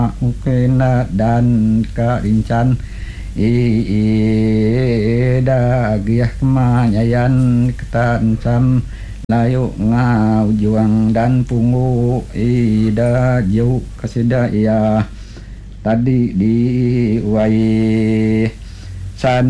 ukena dan karincan ida giah kemanyayan ketancam layu ngau juang dan pungu ida jauh kesidaya tadi di wai san